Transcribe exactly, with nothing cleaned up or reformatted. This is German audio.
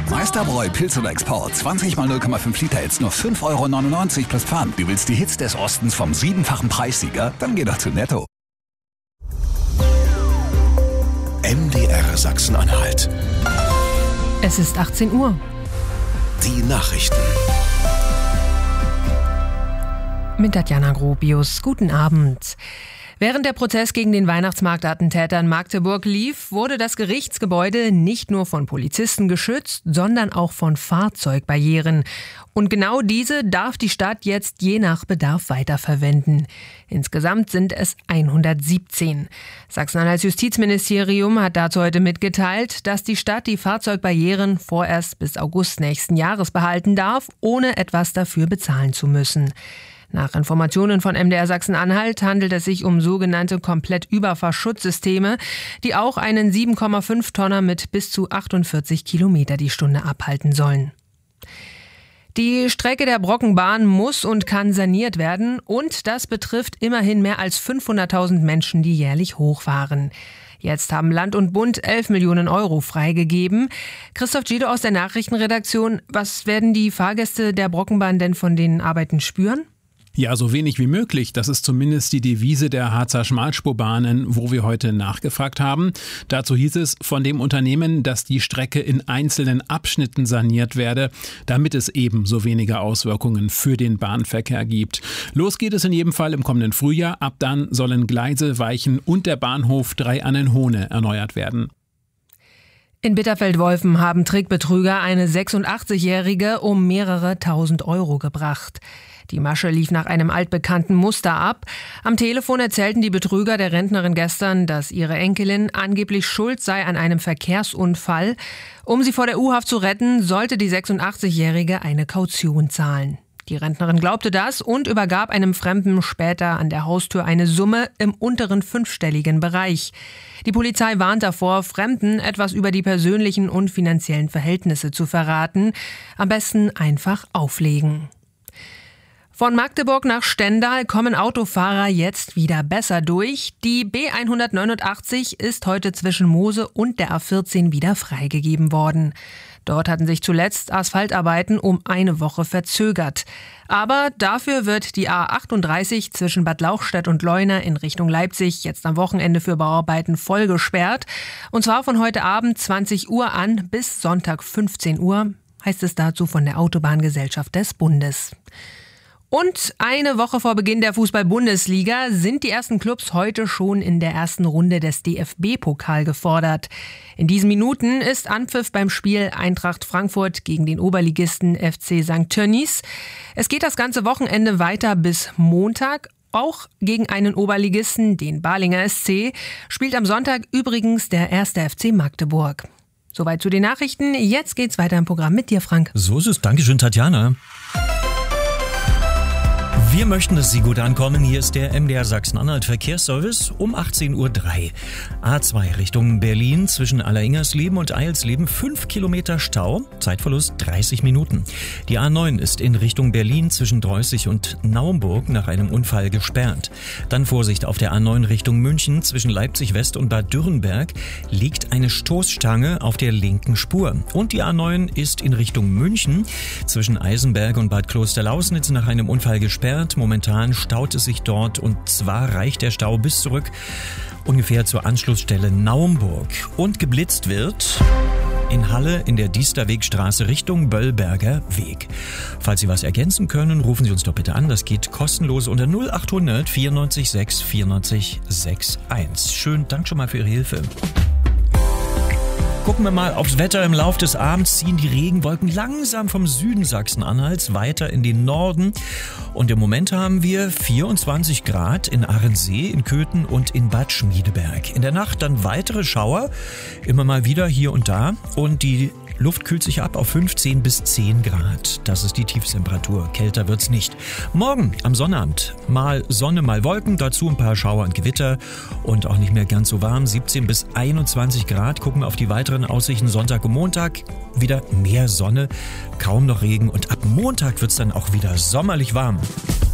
Meisterbräu Pilz oder Export. zwanzig mal null Komma fünf Liter, jetzt nur fünf Euro neunundneunzig plus Pfand. Du willst die Hits des Ostens vom siebenfachen Preissieger? Dann geh doch zu Netto. M D R Sachsen-Anhalt. Es ist achtzehn Uhr. Die Nachrichten. Mit Tatjana Gropius. Guten Abend. Während der Prozess gegen den Weihnachtsmarktattentäter in Magdeburg lief, wurde das Gerichtsgebäude nicht nur von Polizisten geschützt, sondern auch von Fahrzeugbarrieren. Und genau diese darf die Stadt jetzt je nach Bedarf weiterverwenden. Insgesamt sind es hundertsiebzehn. Sachsen-Anhalts Justizministerium hat dazu heute mitgeteilt, dass die Stadt die Fahrzeugbarrieren vorerst bis August nächsten Jahres behalten darf, ohne etwas dafür bezahlen zu müssen. Nach Informationen von M D R Sachsen-Anhalt handelt es sich um sogenannte Komplettüberfahrschutzsysteme, die auch einen sieben Komma fünf Tonner mit bis zu achtundvierzig Kilometer die Stunde abhalten sollen. Die Strecke der Brockenbahn muss und kann saniert werden und das betrifft immerhin mehr als fünfhunderttausend Menschen, die jährlich hochfahren. Jetzt haben Land und Bund elf Millionen Euro freigegeben. Christoph Giedo aus der Nachrichtenredaktion, was werden die Fahrgäste der Brockenbahn denn von den Arbeiten spüren? Ja, so wenig wie möglich. Das ist zumindest die Devise der Harzer Schmalspurbahnen, wo wir heute nachgefragt haben. Dazu hieß es von dem Unternehmen, dass die Strecke in einzelnen Abschnitten saniert werde, damit es eben so wenige Auswirkungen für den Bahnverkehr gibt. Los geht es in jedem Fall im kommenden Frühjahr. Ab dann sollen Gleise, Weichen und der Bahnhof Drei-Annenhohne erneuert werden. In Bitterfeld-Wolfen haben Trickbetrüger eine sechsundachtzigjährige um mehrere tausend Euro gebracht. Die Masche lief nach einem altbekannten Muster ab. Am Telefon erzählten die Betrüger der Rentnerin gestern, dass ihre Enkelin angeblich schuld sei an einem Verkehrsunfall. Um sie vor der U-Haft zu retten, sollte die sechsundachtzigjährige eine Kaution zahlen. Die Rentnerin glaubte das und übergab einem Fremden später an der Haustür eine Summe im unteren fünfstelligen Bereich. Die Polizei warnt davor, Fremden etwas über die persönlichen und finanziellen Verhältnisse zu verraten. Am besten einfach auflegen. Von Magdeburg nach Stendal kommen Autofahrer jetzt wieder besser durch. Die B hundertneunundachtzig ist heute zwischen Mose und der A vierzehn wieder freigegeben worden. Dort hatten sich zuletzt Asphaltarbeiten um eine Woche verzögert. Aber dafür wird die A achtunddreißig zwischen Bad Lauchstädt und Leuna in Richtung Leipzig jetzt am Wochenende für Bauarbeiten voll gesperrt. Und zwar von heute Abend zwanzig Uhr an bis Sonntag fünfzehn Uhr, heißt es dazu von der Autobahngesellschaft des Bundes. Und eine Woche vor Beginn der Fußball-Bundesliga sind die ersten Clubs heute schon in der ersten Runde des D F B-Pokal gefordert. In diesen Minuten ist Anpfiff beim Spiel Eintracht Frankfurt gegen den Oberligisten F C Sankt Tönnies. Es geht das ganze Wochenende weiter bis Montag. Auch gegen einen Oberligisten, den Balinger S C, spielt am Sonntag übrigens der erste F C Magdeburg. Soweit zu den Nachrichten. Jetzt geht's weiter im Programm mit dir, Frank. So ist es. Dankeschön, Tatjana. Wir möchten, dass Sie gut ankommen. Hier ist der M D R Sachsen-Anhalt Verkehrsservice um achtzehn Uhr drei. A zwei Richtung Berlin zwischen Alleringersleben und Eilsleben fünf Kilometer Stau, Zeitverlust dreißig Minuten. Die A neun ist in Richtung Berlin zwischen Dreußig und Naumburg nach einem Unfall gesperrt. Dann Vorsicht auf der A neun Richtung München zwischen Leipzig West und Bad Dürrenberg liegt eine Stoßstange auf der linken Spur. Und die A neun ist in Richtung München zwischen Eisenberg und Bad Klosterlausnitz nach einem Unfall gesperrt. Momentan staut es sich dort und zwar reicht der Stau bis zurück ungefähr zur Anschlussstelle Naumburg. Und geblitzt wird in Halle in der Diesterwegstraße Richtung Böllberger Weg. Falls Sie was ergänzen können, rufen Sie uns doch bitte an. Das geht kostenlos unter null achthundert vierundneunzig sechs vierundneunzig einundsechzig. Schönen Dank schon mal für Ihre Hilfe. Gucken wir mal aufs Wetter. Im Lauf des Abends ziehen die Regenwolken langsam vom Süden Sachsen-Anhalts weiter in den Norden. Und im Moment haben wir vierundzwanzig Grad in Ahrensee, in Köthen und in Bad Schmiedeberg. In der Nacht dann weitere Schauer, immer mal wieder hier und da. Und die Luft kühlt sich ab auf fünfzehn bis zehn Grad. Das ist die Tiefstemperatur. Kälter wird's nicht. Morgen am Sonnabend mal Sonne, mal Wolken, dazu ein paar Schauer und Gewitter und auch nicht mehr ganz so warm. siebzehn bis einundzwanzig Grad. Gucken wir auf die weiteren Aussichten Sonntag und Montag. Wieder mehr Sonne, kaum noch Regen und ab Montag wird's dann auch wieder sommerlich warm.